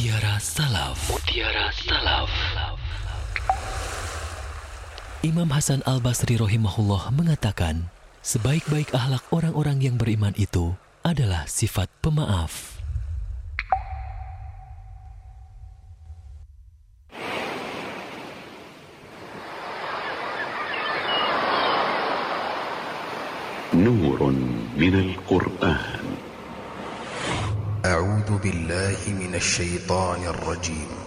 Mutiara Salaf. Mutiara Salaf. Imam Hasan Al-Basri rahimahullah mengatakan, sebaik-baik akhlak orang-orang yang beriman itu adalah sifat pemaaf. نور من القرآن. أعوذ بالله من الشيطان الرجيم.